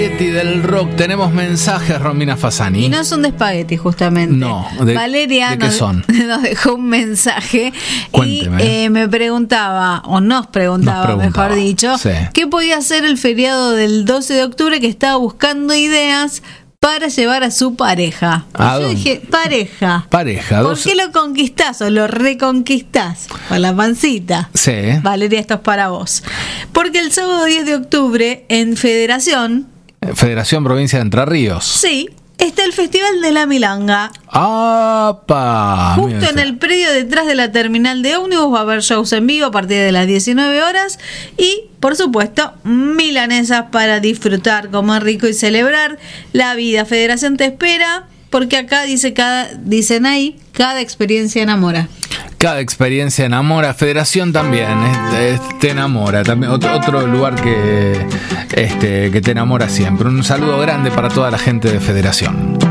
Del rock, tenemos mensajes, Romina Fasani. Y no son de espagueti, justamente. No, Valeria ¿de qué son? Nos dejó un mensaje. Cuénteme. Y me preguntaba, o nos preguntaba, mejor dicho, sí, ¿qué podía hacer el feriado del 12 de octubre que estaba buscando ideas para llevar a su pareja? Yo dije, pareja. ¿Por qué lo conquistás o lo reconquistás? Con la pancita. Sí. Valeria, esto es para vos. Porque el sábado 10 de octubre, en Federación Provincia de Entre Ríos. Sí, está el Festival de la Milanga. ¡Apa! Justo en el predio detrás de la terminal de ómnibus va a haber shows en vivo a partir de las 19 horas y, por supuesto, milanesas para disfrutar, comer rico y celebrar la vida. Federación te espera porque acá dicen ahí, cada experiencia enamora. Cada experiencia enamora. Federación también te enamora. También otro lugar que te enamora siempre. Un saludo grande para toda la gente de Federación.